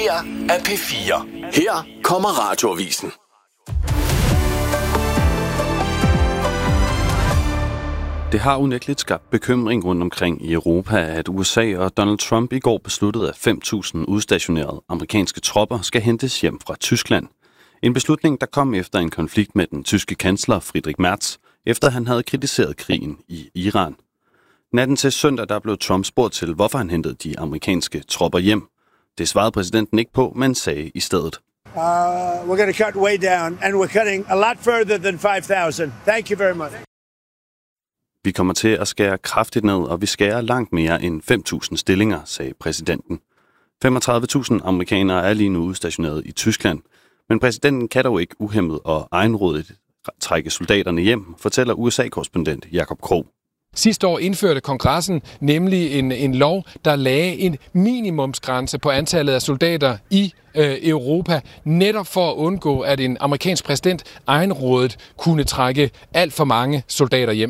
her er P4. Her kommer Radioavisen. Det har unægteligt skabt bekymring rundt omkring i Europa, at USA og Donald Trump i går besluttede, at 5.000 udstationerede amerikanske tropper skal hentes hjem fra Tyskland. En beslutning, der kom efter en konflikt med den tyske kansler Friedrich Merz, efter han havde kritiseret krigen i Iran. Natten til søndag der blev Trump spurgt til, hvorfor han hentede de amerikanske tropper hjem. Det svarede præsidenten ikke på, men sagde i stedet: We're going to cut way down, and we're cutting a lot further than 5,000. Thank you very much. Vi kommer til at skære kraftigt ned, og vi skærer langt mere end 5.000 stillinger, sagde præsidenten. 35.000 amerikanere er lige nu udstationeret i Tyskland, men præsidenten kan dog ikke uhæmmet og egenrådigt trække soldaterne hjem, fortæller USA-korrespondent Jakob Krog. Sidste år indførte kongressen nemlig en lov, der lagde en minimumsgrænse på antallet af soldater i Europa, netop for at undgå, at en amerikansk præsident egenrådigt kunne trække alt for mange soldater hjem.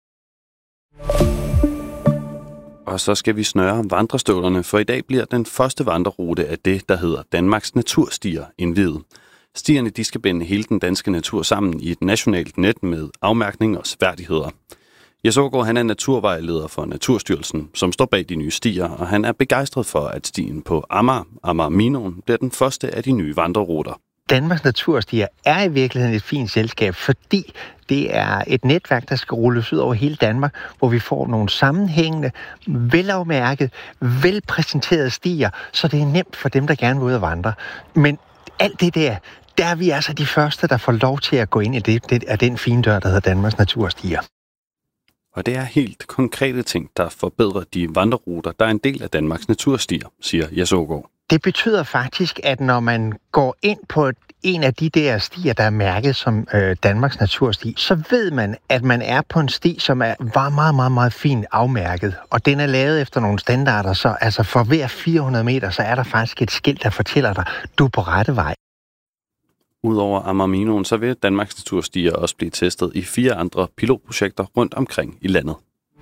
Og så skal vi snøre vandrestøvlerne, for i dag bliver den første vandrerute af det, der hedder Danmarks Naturstier, indviet. Stierne de skal binde hele den danske natur sammen i et nationalt net med afmærkning og sværdigheder. Jes Aagaard, han er naturvejleder for Naturstyrelsen, som står bag de nye stier, og han er begejstret for, at stien på Amager Minoen bliver den første af de nye vandreruter. Danmarks Naturstier er i virkeligheden et fint selskab, fordi det er et netværk, der skal rulles ud over hele Danmark, hvor vi får nogle sammenhængende, velafmærket, velpræsenterede stier, så det er nemt for dem, der gerne vil ud og vandre. Men alt det der er vi altså de første, der får lov til at gå ind i det af den fine dør, der hedder Danmarks Naturstier. Og det er helt konkrete ting, der forbedrer de vandreruter, der er en del af Danmarks Naturstier, siger Jes Aagaard. Det betyder faktisk, at når man går ind på en af de der stier, der er mærket som Danmarks Natursti, så ved man, at man er på en sti, som er meget, meget, meget fint afmærket. Og den er lavet efter nogle standarder, så altså for hver 400 meter, så er der faktisk et skilt, der fortæller dig, du er på rette vej. Udover Amager Minoen, så vil Danmarks Naturstier også blive testet i 4 andre pilotprojekter rundt omkring i landet.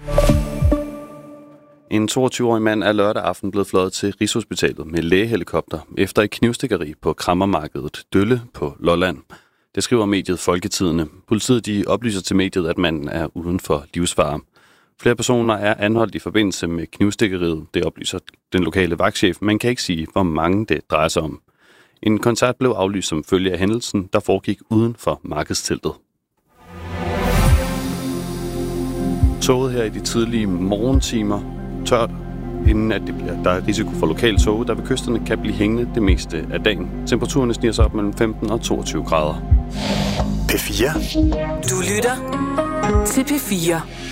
En 22-årig mand er lørdag aften blevet fløjet til Rigshospitalet med lægehelikopter efter et knivstikkeri på krammermarkedet Dølle på Lolland. Det skriver mediet Folketidende. Politiet de oplyser til mediet, at manden er uden for livsfare. Flere personer er anholdt i forbindelse med knivstikkeriet. Det oplyser den lokale vagtchef, men kan ikke sige, hvor mange det drejer sig om. En koncert blev aflyst som følge af hændelsen, der foregik uden for markedsteltet. Toget her i de tidlige morgentimer tørt, inden at der er risiko for lokal tåge, der ved kysterne kan blive hængende det meste af dagen. Temperaturen stiger sig op mellem 15 og 22 grader. P4. Du lytter til P4.